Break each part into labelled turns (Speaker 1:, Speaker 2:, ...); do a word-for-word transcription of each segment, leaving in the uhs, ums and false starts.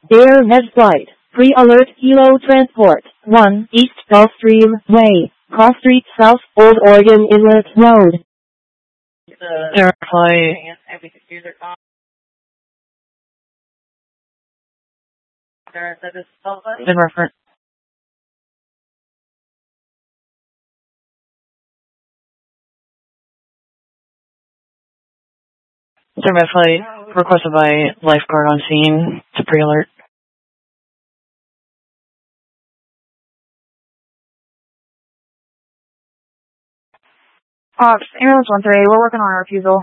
Speaker 1: Air Med Flight. Pre-alert Kilo Transport. one. East Gulfstream Way. Cross Street South, Old Oregon Inlet Road.
Speaker 2: Air Flight. In reference. Air Flight requested by lifeguard on scene to pre-alert.
Speaker 3: Ops, ambulance one three, we're working on a refusal.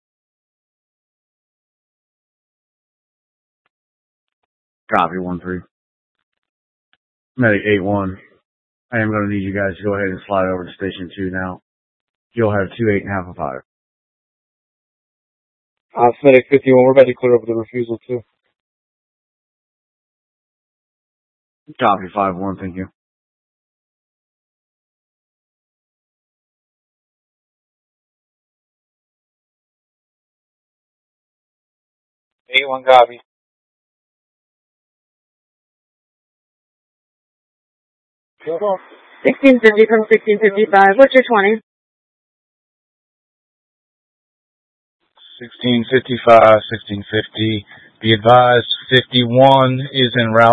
Speaker 4: Copy, one three. Medic eight one. I am going to need you guys to go ahead and slide over to Station two now. You'll have two eight and a half of five.
Speaker 5: Uh, Medic fifty-one, we're about to clear over the refusal too.
Speaker 4: Copy, five one, thank you.
Speaker 5: eight one, copy.
Speaker 6: sixteen fifty from sixteen fifty-five. What's your twenty?
Speaker 5: sixteen fifty-five, sixteen fifty. Be advised, fifty-one is en route